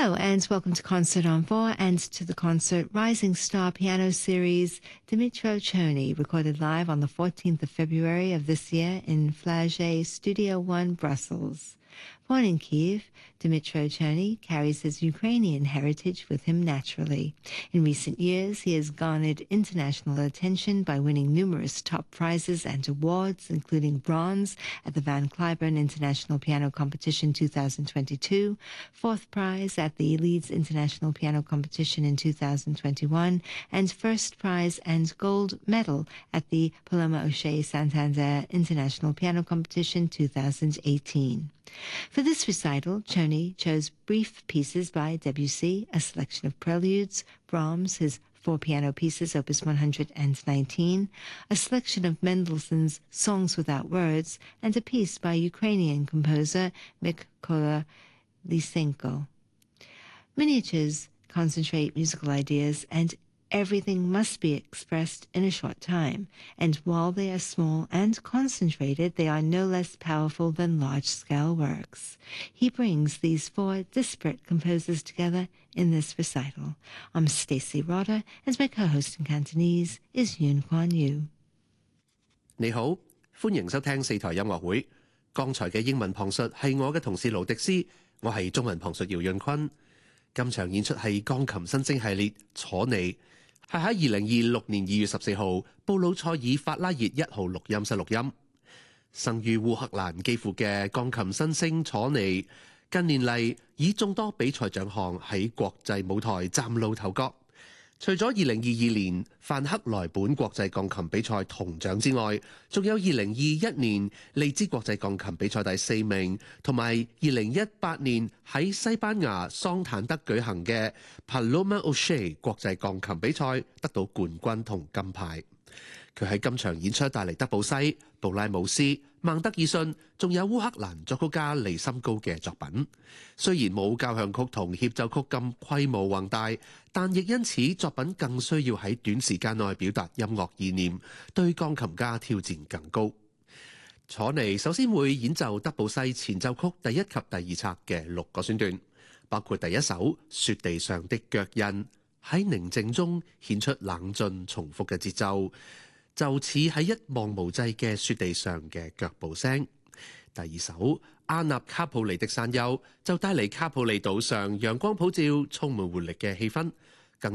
Hello and welcome to Concert on 4 and to the concert Rising Star Piano Series. Dimitro Choni recorded live on the 14th of February of this year in Flagey Studio 1, Brussels. Born in Kiev, Dimitro Choni carries his Ukrainian heritage with him naturally. In recent years, he has garnered international attention by winning numerous top prizes and awards, including bronze at the Van Cliburn International Piano Competition 2022, fourth prize at the Leeds International Piano Competition in 2021, and first prize and gold medal at the Paloma O'Shea Santander International Piano Competition 2018. For this recital, Choni chose brief pieces by Debussy, a selection of preludes, Brahms, his 4 piano pieces, opus 119, a selection of Mendelssohn's Songs Without Words, and a piece by Ukrainian composer Mykola Lysenko. Miniatures concentrate musical ideas, and everything must be expressed in a short time, and while they are small and concentrated, they are no less powerful than large-scale works. He brings these 4 disparate composers together in this recital. I'm Stacey Rotter, and my co-host in Cantonese is Yun Kuan Yu. 你好，歡迎收聽4台音樂會。剛才嘅英文旁述係我嘅同事盧迪斯，我係中文旁述姚潤坤。今場演出係鋼琴新星系列楚尼。係喺2026年2月14號布魯塞爾法拉熱1號錄音室錄音。生於烏克蘭基輔嘅鋼琴新星楚尼，近年嚟以眾多比賽獎項喺國際舞台嶄露頭角。除咗2022年范克萊本國際鋼琴比賽銅獎之外，仲有2021年利茲國際鋼琴比賽第4名，同埋2018年喺西班牙桑坦德舉行嘅 Paloma O'Shea 國際鋼琴比賽得到冠軍同金牌。佢喺今場演出帶嚟德布西、布拉姆斯、孟德爾遜，仲有烏克蘭作曲家利森高嘅作品。雖然冇交響曲同協奏曲咁規模宏大，但亦因此作品更需要喺短時間內表達音樂意念，對鋼琴家挑戰更高。楚尼首先會演奏德布西前奏曲第1及第2冊嘅6個選段，包括第1首雪地上的腳印，喺寧靜中顯出冷峻重複嘅節奏，就似喺一望無際嘅雪地上嘅腳步聲。第2首阿納卡普里的山丘就帶嚟卡普里島上陽光普照、充滿活力嘅氣氛，